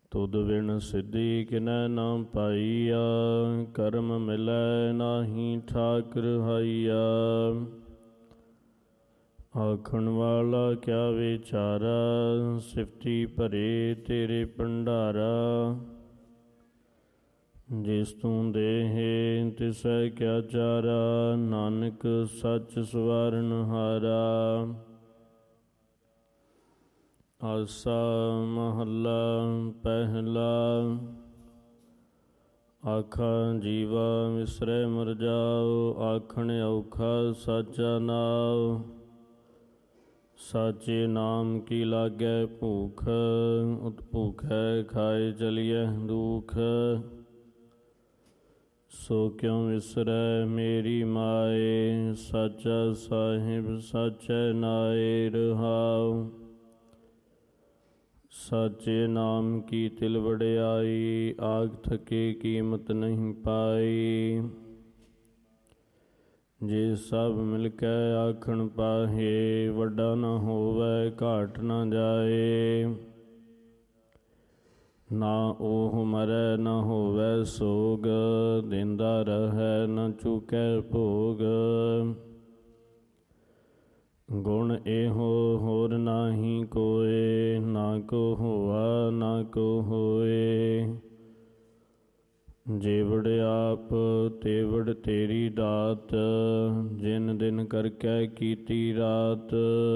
ਤੁਧ ਬਿਨ ਸਿੱਧੀ ਕਿਨੈ ਨਾ ਪਾਈਆ, ਕਰਮ ਮਿਲੈ ਨਾਹੀ ਠਾਕੁਰ ਹਾਈਆ। ਆਖਣ ਵਾਲਾ ਕਿਆ ਵਿਚਾਰਾ, ਸਿਫਤੀ ਭਰੇ ਤੇਰੇ ਭੰਡਾਰਾ। ਜਿਸ ਤੂੰ ਦੇਹੇ ਤਿਸੈ ਕਿਆ ਚਾਰਾ, ਨਾਨਕ ਸੱਚ ਸਵਾਰਨ ਹਾਰਾ। ਆਸਾ ਮਹੱਲਾ ਪਹਿਲਾ। ਆਖਾਂ ਜੀਵਾ ਵਿਸਰੈ ਮਰ ਜਾਉ, ਆਖਣ ਔਖਾ ਸਾਚਾ ਨਾਉ। ਸਾਚੇ ਨਾਮ ਕੀ ਲਾਗੈ ਭੂਖ, ਉਤ ਭੂਖੈ ਖਾਏ ਚਲੀਐ ਦੁਖ। ਸੋ ਕਿਉ ਵਿਸਰੈ ਮੇਰੀ ਮਾਏ, ਸਾਚਾ ਸਾਹਿਬ ਸਾਚੈ ਨਾਏ ਰਹਾਉ। ਸਾਚੇ ਨਾਮ ਕੀ ਤਿਲ ਵਡਿਆਈ, ਆਖ ਥਕੇ ਕੀਮਤ ਨਹੀਂ ਪਾਈ। ਜੇ ਸਭ ਮਿਲ ਕੇ ਆਖਣ ਪਾਹੇ, ਵੱਡਾ ਨਾ ਹੋਵੈ ਘਾਟ ਨਾ ਜਾਏ। ਨਾ ਉਹ ਮਰੈ ਨਾ ਹੋਵੈ ਸੋਗ, ਦਿੰਦਾ ਰਹੈ ਨਾ ਚੁਕੈ ਭੋਗ। ਗੁਣ ਇਹੋ ਹੋਰ ਨਾਹੀ ਕੋਇ, ਨਾ ਕੋ ਹੋਆ ਨਾ ਕੋ ਹੋਏ। ਜੇਵੜ ਆਪ ਤੇਵੜ ਤੇਰੀ ਦਾਤ, ਜਿਨ ਦਿਨ ਕਰਕੇ ਕੀਤੀ ਰਾਤ।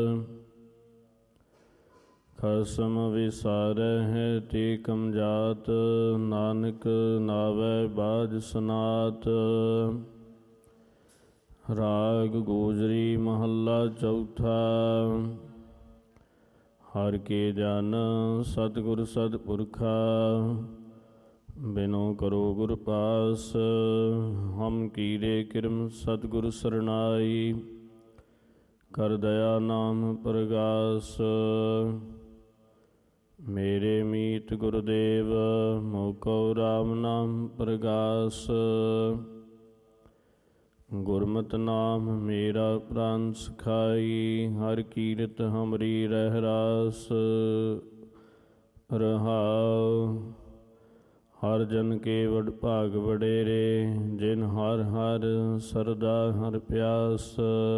ਖਸਮ ਵਿਸਾਰੈ ਹੈ ਤੇ ਕਮਜਾਤ, ਨਾਨਕ ਨਾਵੈ ਬਾਝ ਸਨਾਤ। ਰਾਗ ਗੋਜਰੀ ਮਹੱਲਾ ਚੌਥਾ। ਹਰਿ ਕੇ ਜਨ ਸਤਿਗੁਰ ਸਤਿਪੁਰਖਾ, ਬਿਨੋ ਕਰੋ ਗੁਰ ਪਾਸ। ਹਮ ਕੀਰੇ ਕਿਰਮ ਸਤਿਗੁਰ ਸਰਨਾਈ, ਕਰ ਦਇਆ ਨਾਮ ਪ੍ਰਗਾਸ। ਮੇਰੇ ਮੀਤ ਗੁਰਦੇਵ, ਮੋਕੋ ਰਾਮ ਨਾਮ ਪ੍ਰਗਾਸ। ਗੁਰਮਤਿ ਨਾਮ ਮੇਰਾ ਪ੍ਰਾਨ ਸਖਾਈ, ਹਰਿ ਕੀਰਤ ਹਮਰੀ ਰਹਿ ਰਾਸ। ਰਹਾਉ ਹਰ ਜਨ ਕੇ ਵਡ ਭਾਗ ਵਡੇਰੇ, ਜਿਨ ਹਰਿ ਹਰਿ ਸਰਦਾ ਹਰਿ ਪਿਆਸ।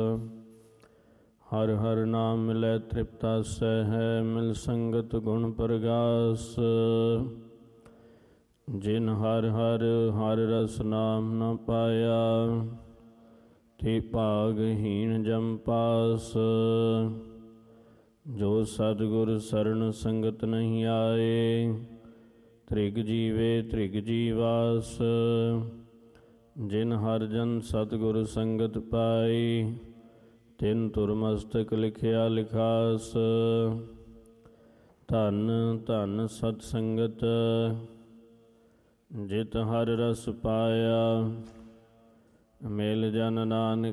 ਹਰਿ ਹਰਿ ਨਾਮ ਮਿਲੈ ਤ੍ਰਿਪਤਾਸੈ ਹੈ, ਮਿਲ ਸੰਗਤ ਗੁਣ ਪ੍ਰਗਾਸ। ਜਿਨ ਹਰਿ ਹਰਿ ਹਰਿ ਰਸ ਨਾਮ ਨ ਪਾਇਆ, ਤੇ ਭਾਗਹੀਣ ਜਮ ਪਾਸ। ਜੋ ਸਤਿਗੁਰ ਸਰਣ ਸੰਗਤ ਨਹੀਂ ਆਏ, ਤ੍ਰਿਗ ਜੀਵੇ ਤ੍ਰਿਗ ਜੀਵਾਸ। ਜਿਨ ਹਰਿ ਜਨ ਸਤਿਗੁਰ ਸੰਗਤ ਪਾਈ, ਤਿਨ ਤੁਰ ਮਸਤਕ ਲਿਖਿਆ ਲਿਖਾਸ। ਧਨ ਧਨ ਸਤ ਸੰਗਤ, ਜਿਤ ਹਰਿ ਰਸ ਪਾਇਆ। ਮਿਲ ਜਨ ਨਾਨਕ